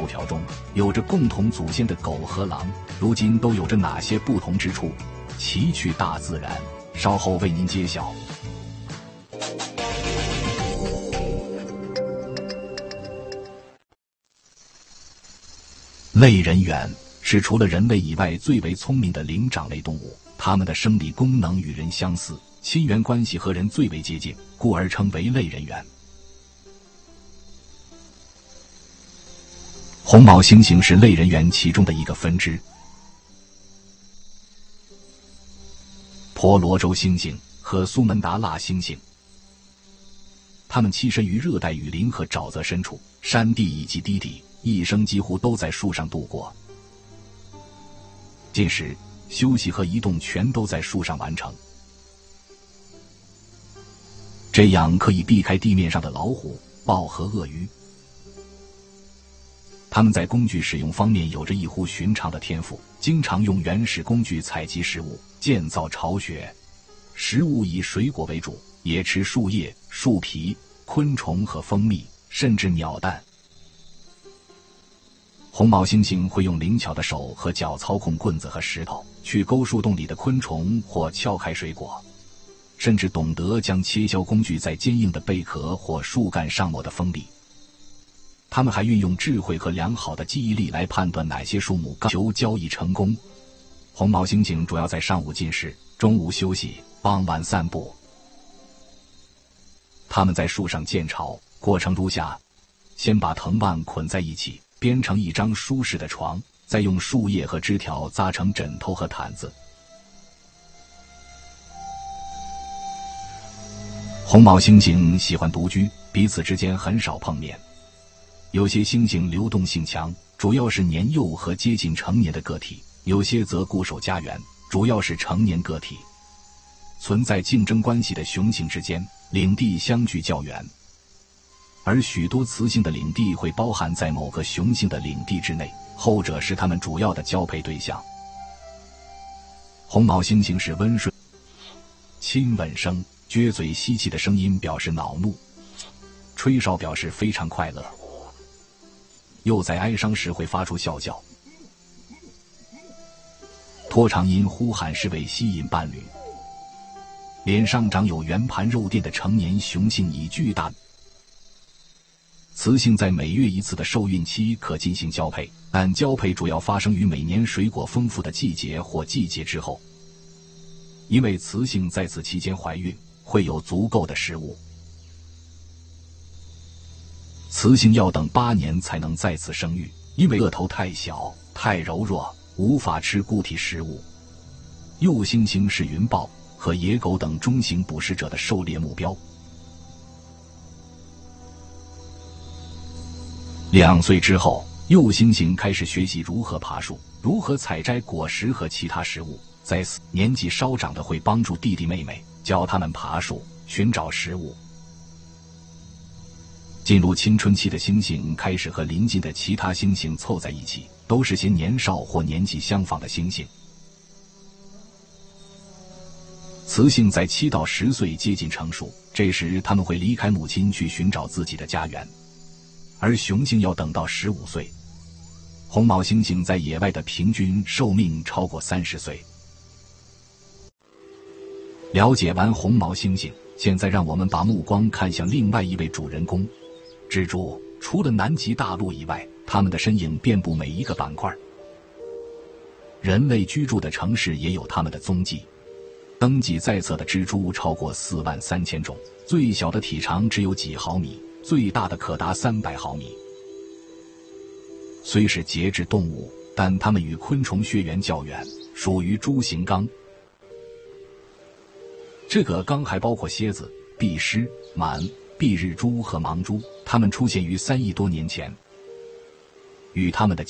6条中，有着共同祖先的狗和狼，如今都有着哪些不同之处？奇趣大自然，稍后为您揭晓。类人猿是除了人类以外最为聪明的灵长类动物，它们的生理功能与人相似，亲缘关系和人最为接近，故而称为类人猿。红毛猩猩是类人猿其中的一个分支。婆罗洲猩猩和苏门答腊猩猩，它们栖身于热带雨林和沼泽深处、山地以及低地，一生几乎都在树上度过。进食、休息和移动全都在树上完成，这样可以避开地面上的老虎、豹和鳄鱼。他们在工具使用方面有着异乎寻常的天赋，经常用原始工具采集食物，建造巢穴。食物以水果为主，也吃树叶、树皮、昆虫和蜂蜜，甚至鸟蛋。红毛猩猩会用灵巧的手和脚操控棍子和石头，去勾树洞里的昆虫或撬开水果，甚至懂得将切削工具在坚硬的贝壳或树干上抹得锋利。他们还运用智慧和良好的记忆力来判断哪些树木刚求交易成功。红毛猩猩主要在上午进食，中午休息，傍晚散步。他们在树上建巢，过程如下：先把藤蔓捆在一起，编成一张舒适的床，再用树叶和枝条扎成枕头和毯子。红毛猩猩喜欢独居，彼此之间很少碰面。有些猩猩流动性强，主要是年幼和接近成年的个体，有些则固守家园，主要是成年个体。存在竞争关系的雄性之间，领地相距较远，而许多雌性的领地会包含在某个雄性的领地之内，后者是它们主要的交配对象。红毛猩猩是温顺，亲吻声、撅嘴吸气的声音表示恼怒，吹哨表示非常快乐。幼崽哀伤时会发出啸叫，拖长音呼喊是为吸引伴侣。脸上长有圆盘肉垫的成年雄性以巨大。雌性在每月一次的受孕期可进行交配，但交配主要发生于每年水果丰富的季节或季节之后，因为雌性在此期间怀孕，会有足够的食物。雌性要等8年才能再次生育，因为个头太小、太柔弱，无法吃固体食物。幼猩猩是云豹和野狗等中型捕食者的狩猎目标。2岁之后，幼猩猩开始学习如何爬树，如何采摘果实和其他食物。在年纪稍长的会帮助弟弟妹妹，教他们爬树，寻找食物。进入青春期的猩猩开始和邻近的其他猩猩凑在一起，都是些年少或年纪相仿的猩猩。雌性在7到10岁接近成熟，这时他们会离开母亲去寻找自己的家园，而雄性要等到15岁。红毛猩猩在野外的平均寿命超过30岁。了解完红毛猩猩，现在让我们把目光看向另外一位主人公。蜘蛛除了南极大陆以外，它们的身影遍布每一个板块。人类居住的城市也有它们的踪迹。登记在册的蜘蛛超过43000种，最小的体长只有几毫米，最大的可达300毫米。虽是节肢动物，但它们与昆虫血缘较远，属于蛛形纲。这个纲还包括蝎子、壁虱、螨、蔽日蛛和盲蛛，它们出现于3亿多年前。与它们的